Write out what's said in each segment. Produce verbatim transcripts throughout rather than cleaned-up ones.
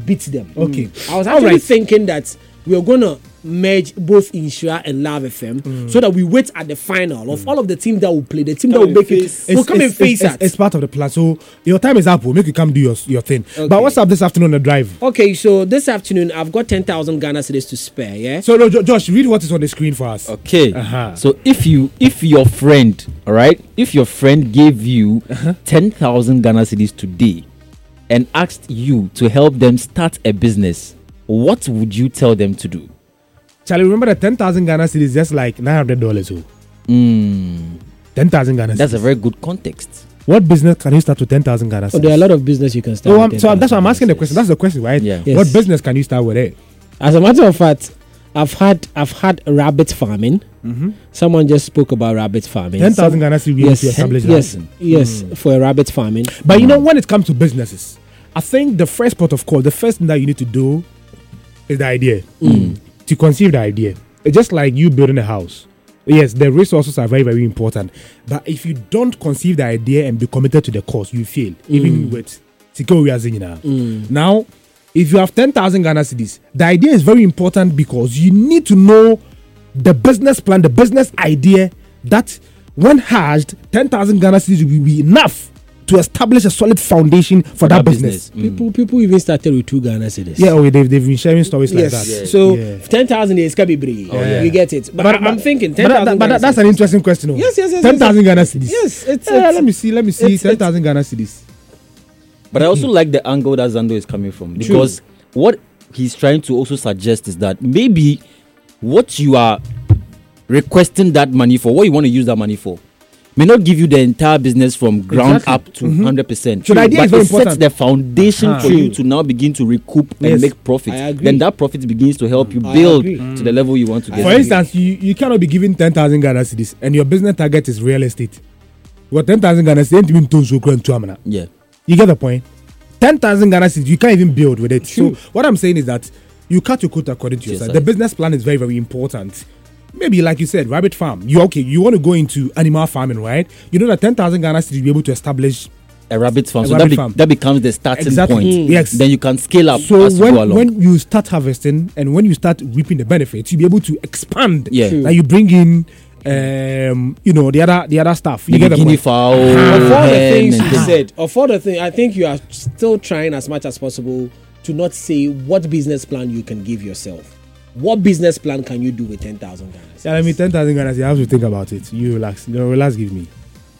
beat them. Okay. I was actually Alright. thinking that we are gonna merge both Insura and Love F M Mm. so that we wait at the final of all of the teams that will play, the team that will make it, will come and face it's, us. it's part of the plan. So your time is up. We'll make you come do your, your thing. Okay. But what's up this afternoon on the drive? Okay, so this afternoon I've got ten thousand Ghana cedis to spare. Yeah. So no, Jo- Josh, read what is on the screen for us. Okay. Uh-huh. So if you if your friend, all right, if your friend gave you Uh-huh. ten thousand Ghana cedis today and asked you to help them start a business, what would you tell them to do? Charlie, remember that ten thousand Ghana cedis is just like nine hundred dollars. Oh. Mm, ten thousand Ghana cedis. that's a very good context. What business can you start with ten thousand Ghana cedis? Oh, there are a lot of business you can start. No, with I'm, so that's why I'm asking the ten thousand question. That's the question, right? Yeah. Yes. What business can you start with it? As a matter of fact, I've had I've had rabbit farming. Mm-hmm. Someone just spoke about rabbit farming. ten thousand Some- Ghana cedis yes, to establish yes, that. yes, for a rabbit farming. But you know, when it comes to businesses, I think the first port of call, the first thing that you need to do is the idea. To conceive the idea. It's just like you building a house. Yes, the resources are very, very important. But if you don't conceive the idea and be committed to the cause, you fail. Even with Siko we are saying now. Now, if you have ten thousand Ghana cedis, the idea is very important because you need to know the business plan, the business idea that when hatched, ten thousand Ghana cedis will be enough to establish a solid foundation for, that, that business. business. People people even started with two Ghana cedis. Yeah, oh, they've, they've been sharing stories Yes. like that. Yeah. So Yeah. ten thousand is Kabibri. Oh, yeah. You get it. But, I'm, I'm thinking ten but, thousand. that, but that, that's an interesting question. oh. Yes, yes, yes, ten yes, thousand Ghana cedis. Yes, it's, Yeah, it's let me see. Let me see. it's- ten thousand Ghana cedis. But I also like the angle that Zando is coming from, because what he's trying to also suggest is that maybe what you are requesting that money for, what you want to use that money for, may not give you the entire business from ground Exactly. up to one hundred percent. So the idea but is very it sets important. the foundation Uh-huh. for True. you to now begin to recoup Yes. and make profit. I agree. Then that profit begins to help you I build agree. to the level you want to I get. For agree. instance, you, you cannot be given ten thousand Ghana cedis and your business target is real estate. What ten thousand Ghana cedis ain't even tons so grand to amana. Yeah. You get the point? ten thousand Ghana cedis, you can't even build with it. True. So what I'm saying is that you cut your coat according to Yes, yourself. sir. The business plan is very, very important. Maybe like you said, rabbit farm. You okay? You want to go into animal farming, right? You know that ten thousand Ghana cedis will be able to establish. A rabbit farm. A so rabbit that, be- farm. that becomes the starting Exactly. point. Mm. Yes. Then you can scale up So as you go when, along. when you start harvesting and when you start reaping the benefits, you'll be able to expand. Yeah. True. Like you bring in, um, you know, the other the other stuff. You the get the guinea point. fowl, Of all the hen, things and you things. said, of all the things, I think you are still trying as much as possible to not say what business plan you can give yourself. What business plan can you do with ten thousand Ghana? Yeah, I mean, ten thousand Ghana. You have to think about it. You relax. You know, relax. Give me.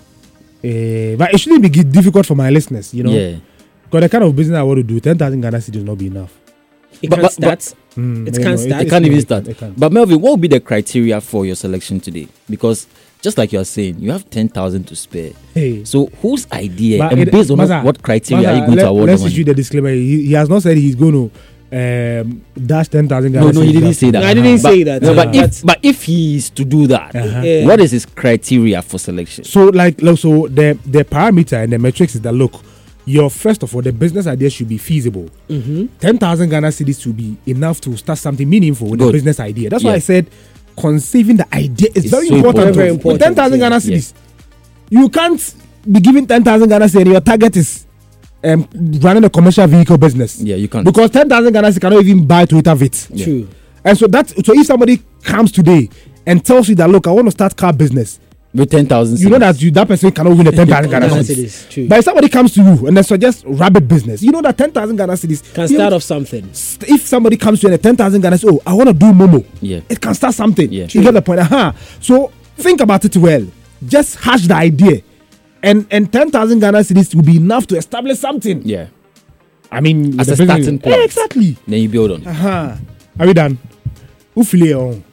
Uh, but it shouldn't be gi- difficult for my listeners. You know, Yeah. because the kind of business I want to do, ten thousand Ghana cedis will not be enough. It But- can but- start. Mm, It you can't know, start. It can't even it start. it can't. But Melvin, what would be the criteria for your selection today? Because just like you are saying, you have ten thousand to spare. Hey. So whose idea But and it- based on Maza, what criteria Maza, are you going let, to award Let's the money? issue the disclaimer. He, he has not said he's going to um, dash ten thousand Ghana No, no, he cedis didn't after. say that. No, I didn't But- say that. No, but Uh-huh. if but if he is to do that, Uh-huh. Yeah. what is his criteria for selection? So, like, look, so the the parameter and the metrics is that look, your first of all, the business idea should be feasible. Mm-hmm. ten thousand Ghana cedis will be enough to start something meaningful with the Good. business idea. That's why Yeah. I said conceiving the idea is It's very so important. important. Very With important, ten thousand yeah. Ghana cedis, you can't be giving ten thousand Ghana cedis and your target is um, running a commercial vehicle business. Yeah, you can't. Because ten thousand Ghana cedis cannot even buy Toyota Vitz. Yeah. True. And so that so if somebody comes today and tells you that look, I want to start car business, With ten thousand, you know that you that person cannot win the ten thousand Ghana Ghana cedis. cedis, true. But if somebody comes to you and they suggest rabbit business, you know that ten thousand Ghana cedis Can you start know, off something. st- if somebody comes to you and ten thousand Ghana cedis, oh, I want to do Momo. Yeah. It can start something. Yeah. You get the point. Uh-huh. So think about it well. Just hash the idea. And and ten thousand Ghana cedis will be enough to establish something. Yeah. I mean, As the a business- starting point. Yeah, exactly. Then you build on it. Uh-huh. Are we done? Who feel it on?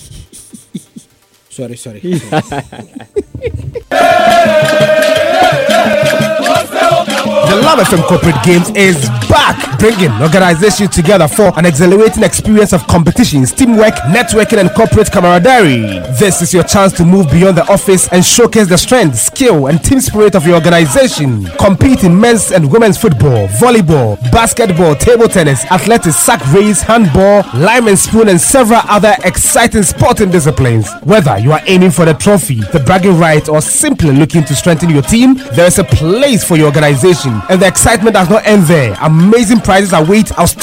Sorry, sorry. The Love F M Corporate Games is back, bringing organization together for an exhilarating experience of competitions, teamwork, networking, and corporate camaraderie. This is your chance to move beyond the office and showcase the strength, skill, and team spirit of your organization. Compete in men's and women's football, volleyball, basketball, table tennis, athletics, sack race, handball, lime and spoon, and several other exciting sporting disciplines. Whether you are aiming for the trophy, the bragging right, or simply looking to strengthen your team, there is a place for your organization, and the excitement does not end there. Amazing prizes await outstanding